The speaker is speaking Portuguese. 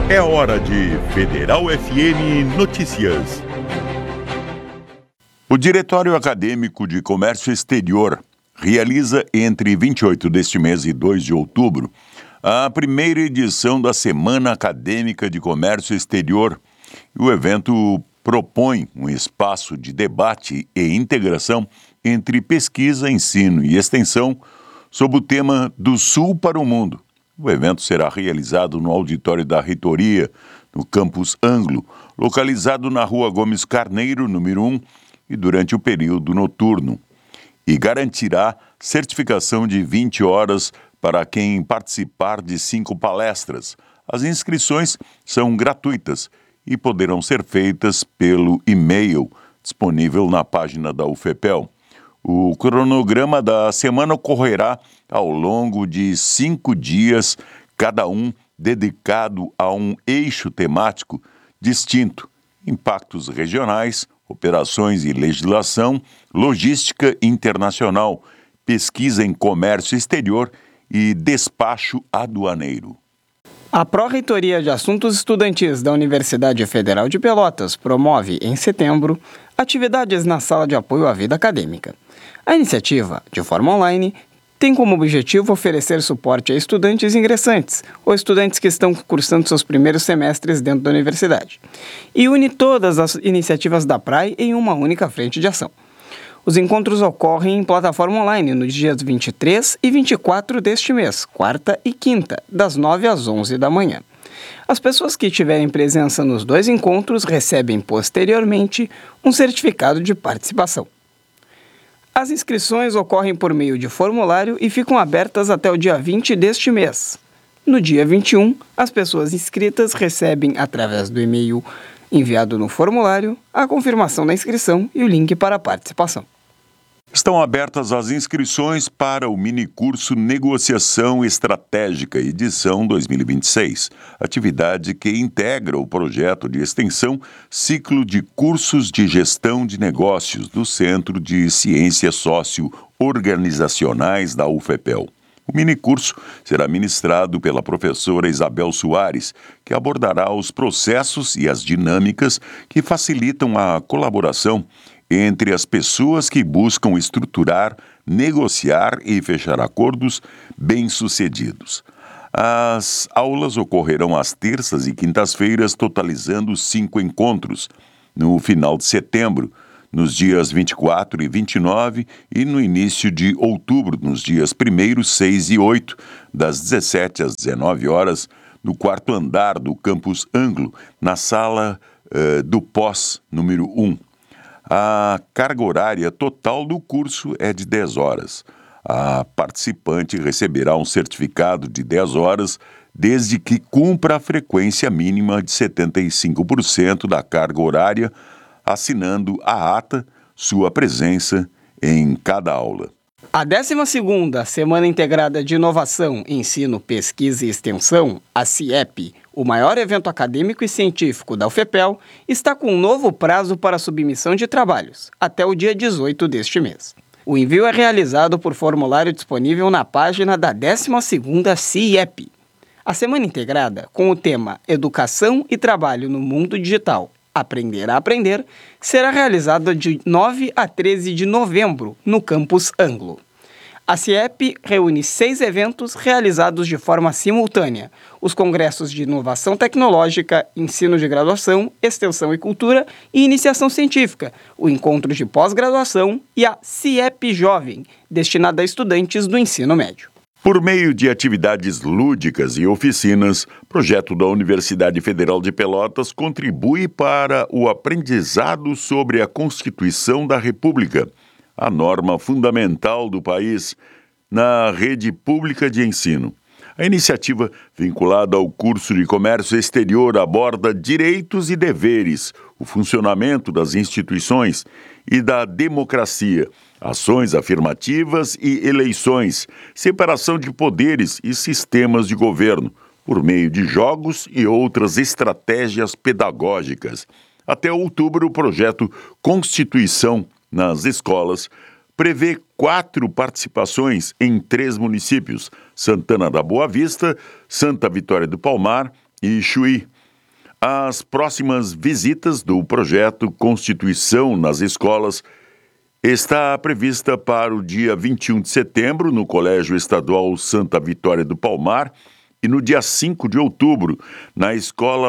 É hora de Federal FM Notícias. O Diretório Acadêmico de Comércio Exterior realiza entre 28 deste mês e 2 de outubro a primeira edição da Semana Acadêmica de Comércio Exterior. O evento propõe um espaço de debate e integração entre pesquisa, ensino e extensão sob o tema Do Sul para o Mundo. O evento será realizado no auditório da Reitoria, no Campus Anglo, localizado na Rua Gomes Carneiro, número 1, e durante o período noturno. E garantirá certificação de 20 horas para quem participar de 5 palestras. As inscrições são gratuitas e poderão ser feitas pelo e-mail disponível na página da UFPEL. O cronograma da semana ocorrerá ao longo de 5 dias, cada um dedicado a um eixo temático distinto: impactos regionais, operações e legislação, logística internacional, pesquisa em comércio exterior e despacho aduaneiro. A Pró-Reitoria de Assuntos Estudantis da Universidade Federal de Pelotas promove, em setembro, atividades na Sala de Apoio à Vida Acadêmica. A iniciativa, de forma online, tem como objetivo oferecer suporte a estudantes ingressantes ou estudantes que estão cursando seus primeiros semestres dentro da universidade, e une todas as iniciativas da PRAE em uma única frente de ação. Os encontros ocorrem em plataforma online nos dias 23 e 24 deste mês, quarta e quinta, das 9 às 11 da manhã. As pessoas que tiverem presença nos 2 encontros recebem posteriormente um certificado de participação. As inscrições ocorrem por meio de formulário e ficam abertas até o dia 20 deste mês. No dia 21, as pessoas inscritas recebem, através do e-mail enviado no formulário, a confirmação da inscrição e o link para a participação. Estão abertas as inscrições para o minicurso Negociação Estratégica, edição 2026, atividade que integra o projeto de extensão Ciclo de Cursos de Gestão de Negócios do Centro de Ciências Socio-Organizacionais da UFPEL. O minicurso será ministrado pela professora Isabel Soares, que abordará os processos e as dinâmicas que facilitam a colaboração entre as pessoas que buscam estruturar, negociar e fechar acordos bem-sucedidos. As aulas ocorrerão às terças e quintas-feiras, totalizando 5 encontros, no final de setembro, nos dias 24 e 29, e no início de outubro, nos dias 1º, 6 e 8, das 17 às 19 horas, no 4º andar do Campus Anglo, na sala do pós número 1. A carga horária total do curso é de 10 horas. A participante receberá um certificado de 10 horas, desde que cumpra a frequência mínima de 75% da carga horária, assinando a ata sua presença em cada aula. A 12ª Semana Integrada de Inovação, Ensino, Pesquisa e Extensão, a CIEP, o maior evento acadêmico e científico da UFPEL, está com um novo prazo para submissão de trabalhos, até o dia 18 deste mês. O envio é realizado por formulário disponível na página da 12ª CIEP. A Semana Integrada, com o tema Educação e Trabalho no Mundo Digital, Aprender a Aprender, será realizada de 9 a 13 de novembro, no Campus Anglo. A CIEP reúne 6 eventos realizados de forma simultânea: os congressos de inovação tecnológica, ensino de graduação, extensão e cultura e iniciação científica, o encontro de pós-graduação e a CIEP Jovem, destinada a estudantes do ensino médio. Por meio de atividades lúdicas e oficinas, o projeto da Universidade Federal de Pelotas contribui para o aprendizado sobre a Constituição da República, a norma fundamental do país, na rede pública de ensino. A iniciativa, vinculada ao curso de Comércio Exterior, aborda direitos e deveres, o funcionamento das instituições e da democracia, ações afirmativas e eleições, separação de poderes e sistemas de governo, por meio de jogos e outras estratégias pedagógicas. Até outubro, o projeto Constituição nas Escolas prevê 4 participações em 3 municípios: Santana da Boa Vista, Santa Vitória do Palmar e Chuí. As próximas visitas do projeto Constituição nas escolas está prevista para o dia 21 de setembro no Colégio Estadual Santa Vitória do Palmar e no dia 5 de outubro na Escola